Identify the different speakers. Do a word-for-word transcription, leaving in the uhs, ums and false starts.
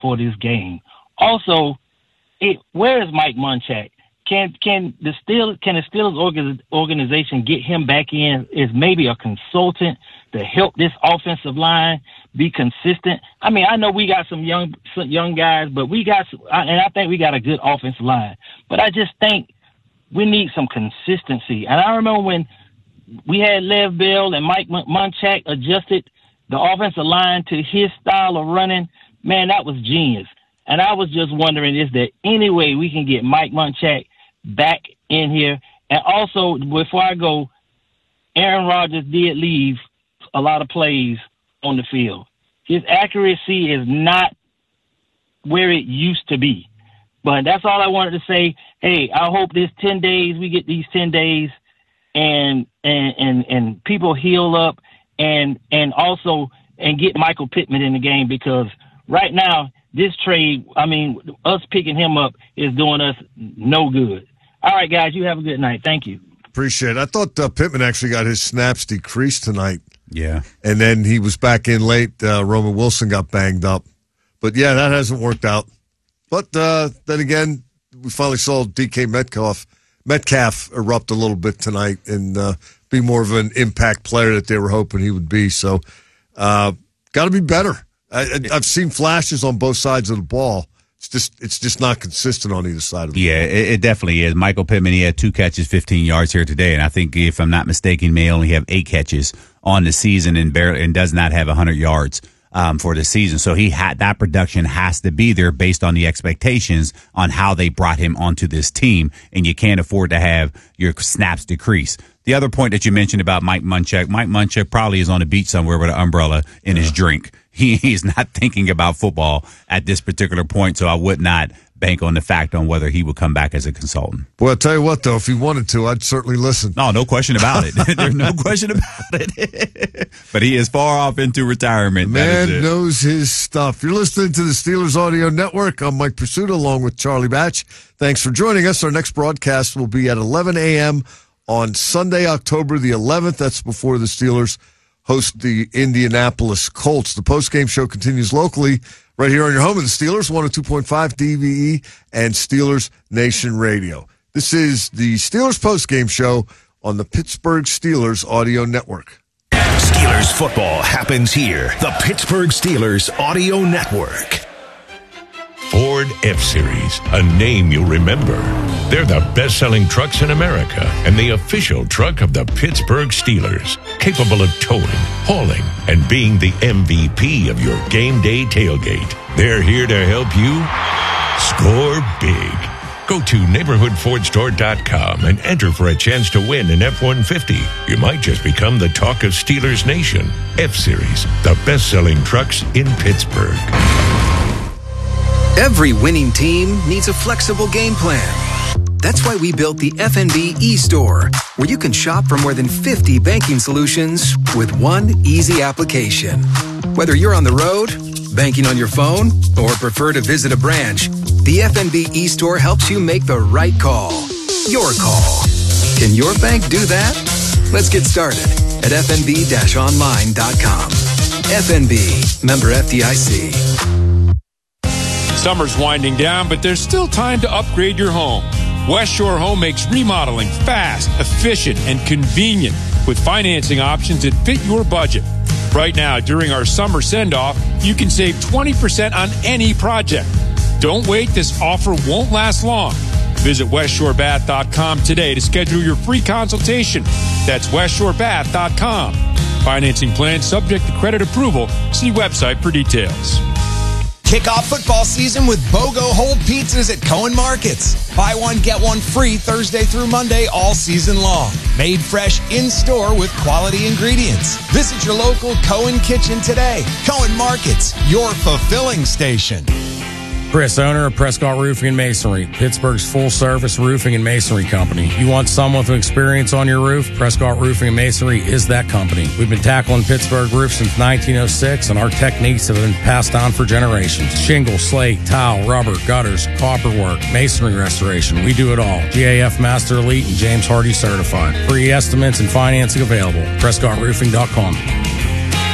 Speaker 1: for this game. Also, it, where is Mike Munchak? Can can the Steelers can the Steelers organ, organization get him back in as maybe a consultant to help this offensive line be consistent? I mean, I know we got some young some young guys, but we got some, and I think we got a good offensive line. But I just think we need some consistency. And I remember when we had Lev Bell and Mike Munchak adjusted the offensive line to his style of running. Man, that was genius. And I was just wondering, is there any way we can get Mike Munchak back in here? And also, before I go, Aaron Rodgers did leave a lot of plays on the field. His accuracy is not where it used to be. But that's all I wanted to say. Hey, I hope this ten days, we get these ten days and and and, and people heal up and and also and get Michael Pittman in the game, because right now this trade, I mean, us picking him up is doing us no good. All right, guys, you have a good night. Thank you.
Speaker 2: Appreciate it. I thought uh, Pittman actually got his snaps decreased tonight.
Speaker 3: Yeah.
Speaker 2: And then he was back in late. Uh, Roman Wilson got banged up. But, yeah, that hasn't worked out. But uh, then again, we finally saw D K Metcalf, Metcalf erupt a little bit tonight and uh, be more of an impact player that they were hoping he would be. So, uh, got to be better. I, I've seen flashes on both sides of the ball. It's just it's just not consistent on either side of the
Speaker 3: yeah,
Speaker 2: ball.
Speaker 3: Yeah, it, it definitely is. Michael Pittman, he had two catches, fifteen yards here today, and I think, if I'm not mistaken, he may only have eight catches on the season and barely, and does not have one hundred yards um, for the season. So he had that production has to be there based on the expectations on how they brought him onto this team, and you can't afford to have your snaps decrease. The other point that you mentioned about Mike Munchak, Mike Munchak probably is on the beach somewhere with an umbrella in yeah. his drink. He, he's not thinking about football at this particular point, so I would not bank on the fact on whether he would come back as a consultant.
Speaker 2: Well, I'll tell you what, though, if he wanted to, I'd certainly listen.
Speaker 3: No, no question about it. There's no question about it. But he is far off into retirement.
Speaker 2: The man knows his stuff. You're listening to the Steelers Audio Network. I'm Mike Pursuta along with Charlie Batch. Thanks for joining us. Our next broadcast will be at eleven a.m. on Sunday, October the eleventh. That's before the Steelers host the Indianapolis Colts. The postgame show continues locally right here on your home of the Steelers, one oh two point five D V E and Steelers Nation Radio. This is the Steelers postgame show on the Pittsburgh Steelers Audio Network.
Speaker 4: Steelers football happens here. The Pittsburgh Steelers Audio Network.
Speaker 5: Ford F-Series, a name you'll remember. They're the best-selling trucks in America and the official truck of the Pittsburgh Steelers, capable of towing, hauling, and being the M V P of your game day tailgate. They're here to help you score big. Go to neighborhood ford store dot com and enter for a chance to win an F one fifty. You might just become the talk of Steelers Nation. F-Series, the best-selling trucks in Pittsburgh.
Speaker 6: Every winning team needs a flexible game plan. That's why we built the F N B e-store, where you can shop for more than fifty banking solutions with one easy application. Whether you're on the road, banking on your phone, or prefer to visit a branch, the F N B e-store helps you make the right call. Your call. Can your bank do that? Let's get started at f n b dash online dot com. F N B, member F D I C.
Speaker 7: Summer's winding down, but there's still time to upgrade your home. West Shore Home makes remodeling fast, efficient, and convenient with financing options that fit your budget. Right now, during our summer send-off, you can save twenty percent on any project. Don't wait. This offer won't last long. Visit west shore bath dot com today to schedule your free consultation. That's west shore bath dot com. Financing plan subject to credit approval. See website for details.
Speaker 8: Kick off football season with BOGO Hold Pizzas at Cohen Markets. Buy one, get one free Thursday through Monday all season long. Made fresh in-store with quality ingredients. Visit your local Cohen Kitchen today. Cohen Markets, your fulfilling station.
Speaker 9: Chris, owner of Prescott Roofing and Masonry, Pittsburgh's full-service roofing and masonry company. You want someone with experience on your roof? Prescott Roofing and Masonry is that company. We've been tackling Pittsburgh roofs since nineteen oh six, and our techniques have been passed on for generations. Shingle, slate, tile, rubber, gutters, copperwork, masonry restoration. We do it all. G A F Master Elite and James Hardy certified. Free estimates and financing available. Prescott Roofing dot com.